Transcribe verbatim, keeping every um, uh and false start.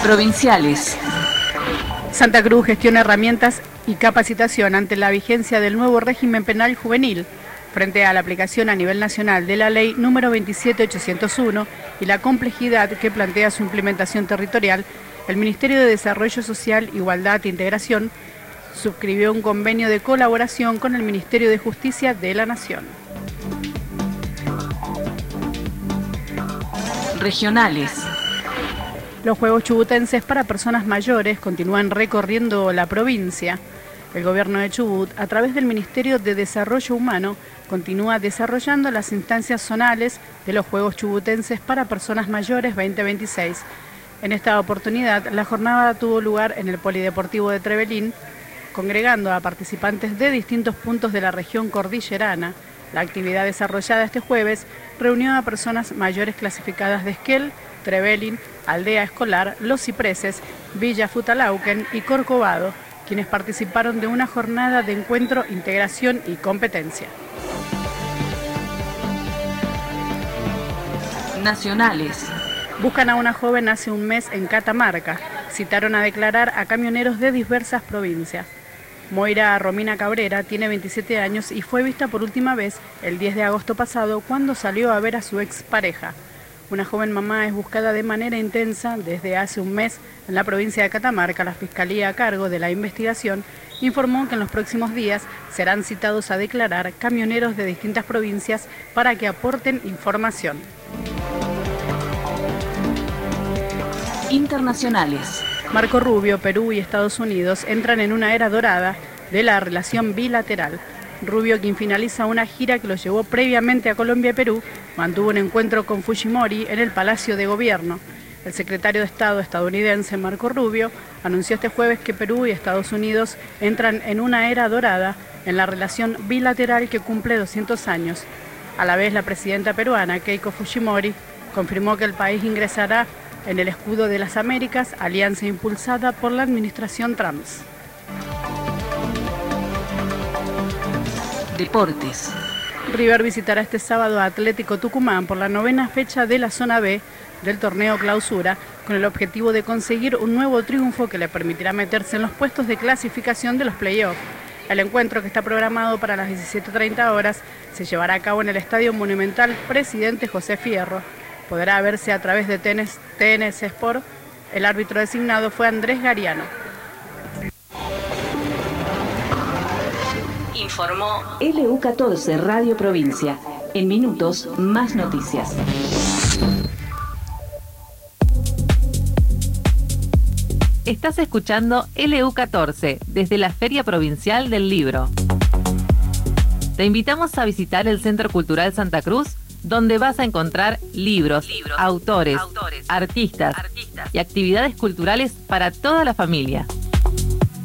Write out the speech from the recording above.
Provinciales. Santa Cruz gestiona herramientas y capacitación ante la vigencia del nuevo régimen penal juvenil frente a la aplicación a nivel nacional de la ley número veintisiete mil ochocientos uno y la complejidad que plantea su implementación territorial. El Ministerio de Desarrollo Social, Igualdad e Integración suscribió un convenio de colaboración con el Ministerio de Justicia de la Nación. Regionales. Los Juegos Chubutenses para personas mayores continúan recorriendo la provincia. El gobierno de Chubut, a través del Ministerio de Desarrollo Humano, continúa desarrollando las instancias zonales de los Juegos Chubutenses para personas mayores veinte veintiséis. En esta oportunidad, la jornada tuvo lugar en el Polideportivo de Trevelin, congregando a participantes de distintos puntos de la región cordillerana. La actividad desarrollada este jueves reunió a personas mayores clasificadas de Esquel, Trevelin, Aldea Escolar, Los Cipreses, Villa Futalauquen y Corcovado, quienes participaron de una jornada de encuentro, integración y competencia. Nacionales. Buscan a una joven hace un mes en Catamarca. Citaron a declarar a camioneros de diversas provincias. Moira Romina Cabrera tiene veintisiete años y fue vista por última vez el diez de agosto pasado cuando salió a ver a su expareja. Una joven mamá es buscada de manera intensa desde hace un mes en la provincia de Catamarca. La Fiscalía, a cargo de la investigación, informó que en los próximos días serán citados a declarar camioneros de distintas provincias para que aporten información. Internacionales. Marco Rubio, Perú y Estados Unidos entran en una era dorada de la relación bilateral. Rubio, quien finaliza una gira que lo llevó previamente a Colombia y Perú, mantuvo un encuentro con Fujimori en el Palacio de Gobierno. El secretario de Estado estadounidense, Marco Rubio, anunció este jueves que Perú y Estados Unidos entran en una era dorada en la relación bilateral que cumple doscientos años. A la vez, la presidenta peruana, Keiko Fujimori, confirmó que el país ingresará en el Escudo de las Américas, alianza impulsada por la administración Trump. Deportes. River visitará este sábado a Atlético Tucumán por la novena fecha de la zona B del torneo Clausura, con el objetivo de conseguir un nuevo triunfo que le permitirá meterse en los puestos de clasificación de los playoffs. El encuentro, que está programado para las diecisiete treinta horas, se llevará a cabo en el Estadio Monumental Presidente José Fierro. Podrá verse a través de T N S Sport. El árbitro designado fue Andrés Gariano. Informó L U catorce Radio Provincia. En minutos, más noticias. Estás escuchando L U catorce desde la Feria Provincial del Libro. Te invitamos a visitar el Centro Cultural Santa Cruz, donde vas a encontrar libros, libros autores, autores artistas, artistas y actividades culturales para toda la familia.